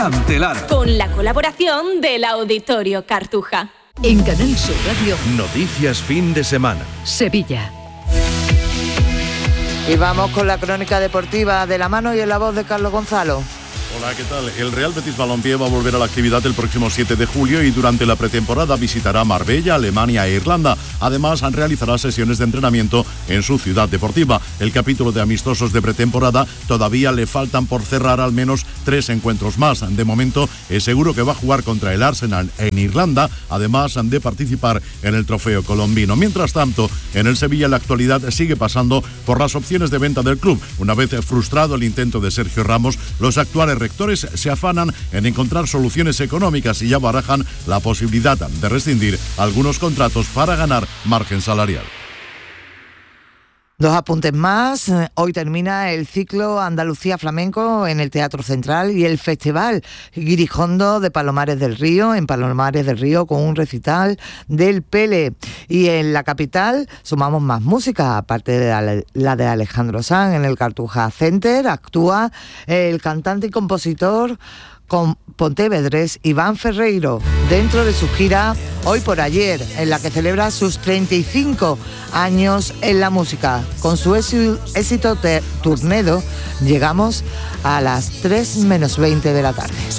Antelar. Con la colaboración del Auditorio Cartuja. En Canal Sur Radio. Noticias fin de semana. Sevilla. Y vamos con la crónica deportiva de la mano y en la voz de Carlos Gonzalo. Hola, ¿qué tal? El Real Betis Balompié va a volver a la actividad el próximo 7 de julio y durante la pretemporada visitará Marbella, Alemania e Irlanda. Además, realizará sesiones de entrenamiento en su ciudad deportiva. El capítulo de amistosos de pretemporada todavía le faltan por cerrar al menos 3 encuentros más. De momento, es seguro que va a jugar contra el Arsenal en Irlanda, además de participar en el trofeo colombino. Mientras tanto, en el Sevilla la actualidad sigue pasando por las opciones de venta del club. Una vez frustrado el intento de Sergio Ramos, los actuales rectores se afanan en encontrar soluciones económicas y ya barajan la posibilidad de rescindir algunos contratos para ganar margen salarial. 2 apuntes más. Hoy termina el ciclo Andalucía Flamenco en el Teatro Central y el Festival Guirijondo de Palomares del Río, en Palomares del Río, con un recital del Pele. Y en la capital sumamos más música, aparte de la de Alejandro Sanz, en el Cartuja Center actúa el cantante y compositor pontevedrés Iván Ferreiro, dentro de su gira Hoy por Ayer, en la que celebra sus 35 años en la música. Con su éxito Turnedo, llegamos a las 3 menos 20 de la tarde.